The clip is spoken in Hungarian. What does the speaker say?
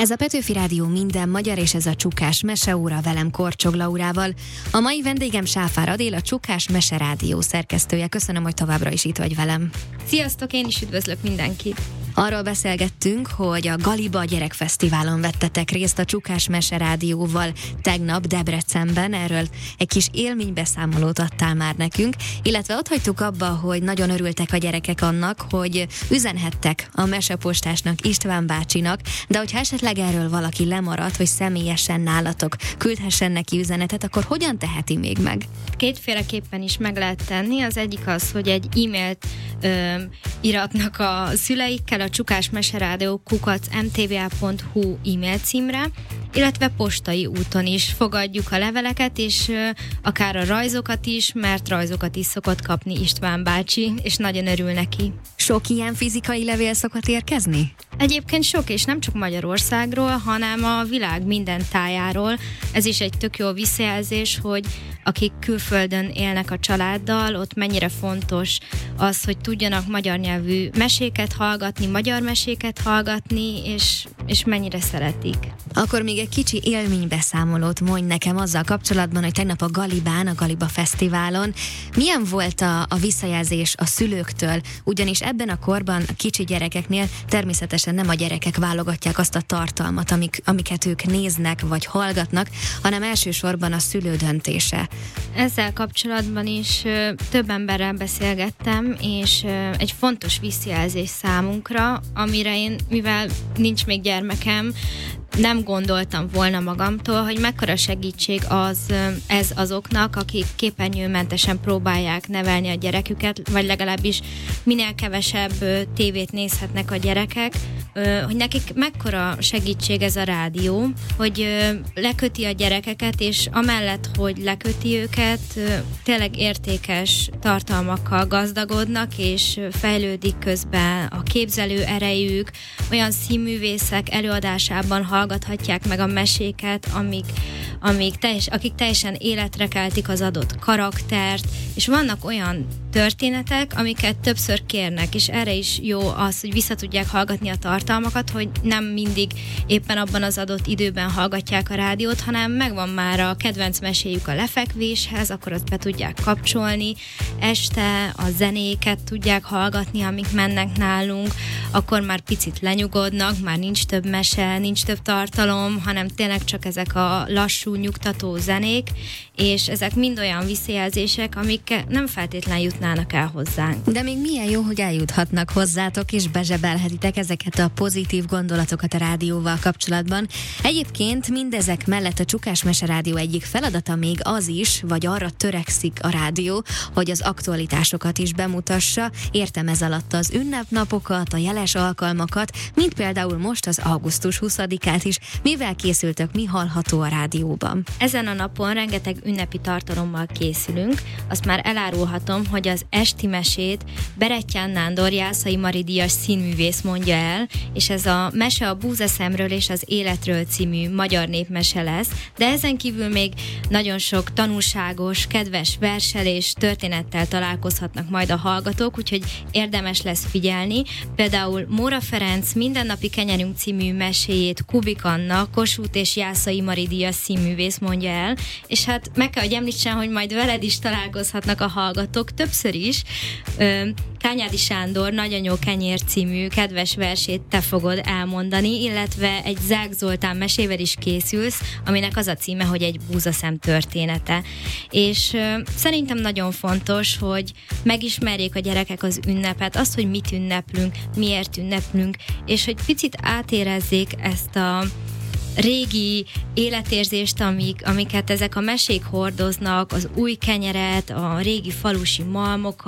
Ez a Petőfi Rádió minden magyar, és ez a Csukás Meseóra velem Korcsog Laurával. A mai vendégem Sáfár Adél, a Csukás Mese Rádió szerkesztője. Köszönöm, hogy továbbra is itt vagy velem. Sziasztok, én is üdvözlök mindenkit. Arról beszélgettünk, hogy a Galiba gyerekfesztiválon vettetek részt a Csukás Mese Rádióval tegnap Debrecenben. Erről egy kis élménybeszámolót adtál már nekünk, illetve ott hagytuk abba, hogy nagyon örültek a gyerekek annak, hogy üzenhettek a mesepostásnak, István bácsinak, de hogyha esetleg erről valaki lemaradt, hogy személyesen nálatok küldhessen neki üzenetet, akkor hogyan teheti még meg? Kétféleképpen is meg lehet tenni. Az egyik az, hogy egy e-mailt iratnak a szüleikkel a csukásmeseradio@mtva.hu e-mail címre, illetve postai úton is fogadjuk a leveleket, és akár a rajzokat is, mert rajzokat is szokott kapni István bácsi, és nagyon örül neki. Sok ilyen fizikai levél szokott érkezni? Egyébként sok, és nem csak Magyarországról, hanem a világ minden tájáról. Ez is egy tök jó visszajelzés, hogy akik külföldön élnek a családdal, ott mennyire fontos az, hogy tudjanak magyar nyelvű meséket hallgatni, magyar meséket hallgatni, és mennyire szeretik. Akkor még egy kicsi élménybeszámolót mondj nekem azzal kapcsolatban, hogy tegnap a Galibán, a Galiba Fesztiválon milyen volt a visszajelzés a szülőktől, ugyanis ebben a korban a kicsi gyerekeknél természetesen nem a gyerekek válogatják azt a tartalmat, amiket ők néznek vagy hallgatnak, hanem elsősorban a szülő döntése. Ezzel kapcsolatban is több emberrel beszélgettem, és egy fontos visszajelzés számunkra, amire én, mivel nincs még gyermekem, nem gondoltam volna magamtól, hogy mekkora segítség ez azoknak, akik képernyőmentesen próbálják nevelni a gyereküket, vagy legalábbis minél kevesebb tévét nézhetnek a gyerekek, hogy nekik mekkora segítség ez a rádió, hogy leköti a gyerekeket, és amellett, hogy leköti őket, tényleg értékes tartalmakkal gazdagodnak, és fejlődik közben a képzelő erejük, olyan színművészek előadásában hallgathatják meg a meséket, akik teljesen életre keltik az adott karaktert, és vannak olyan történetek, amiket többször kérnek, és erre is jó az, hogy vissza tudják hallgatni a tartalmakat, hogy nem mindig éppen abban az adott időben hallgatják a rádiót, hanem megvan már a kedvenc meséjük a lefekvéshez, akkor azt be tudják kapcsolni, este a zenéket tudják hallgatni, amik mennek nálunk, akkor már picit lenyugodnak, már nincs több mese, nincs több tartalom, hanem tényleg csak ezek a lassú, nyugtató zenék, és ezek mind olyan visszajelzések, amik nem feltétlenül jutnának el hozzánk. De még milyen jó, hogy eljuthatnak hozzátok, és bezsebelhetitek ezeket a pozitív gondolatokat a rádióval kapcsolatban. Egyébként mindezek mellett a Csukás Mese Rádió egyik feladata még az is, vagy arra törekszik a rádió, hogy az aktualitásokat is bemutassa. Értem ez alatt az ünnepnapokat, a jeles alkalmakat, mint például most az augusztus 20-át is. Mivel készültök, mi hallható a rádióban? Ezen a napon rengeteg ünnepi tartalommal készülünk. Azt már elárulhatom, hogy az esti mesét Berettyán Nándor Jászai Mari díjas színművész mondja el, és ez a mese a búzaszemről és az életről című magyar népmese lesz, de ezen kívül még nagyon sok tanulságos, kedves verssel és történettel találkozhatnak majd a hallgatók, úgyhogy érdemes lesz figyelni. Például Móra Ferenc Mindennapi kenyerünk című meséjét Kubik Anna, Kossuth és Jászai Mari díjas színművész mondja el, és hát meg kell, hogy említsen, hogy majd veled is találkozhatnak a hallgatók többször is. Kányádi Sándor Nagyanyó kenyér című kedves versét te fogod elmondani, illetve egy Zák Zoltán mesével is készülsz, aminek az a címe, hogy egy búzaszem története. És szerintem nagyon fontos, hogy megismerjék a gyerekek az ünnepet, azt, hogy mit ünneplünk, miért ünneplünk, és hogy picit átérezzék ezt a régi életérzést, amiket ezek a mesék hordoznak, az új kenyeret, a régi falusi malmokat,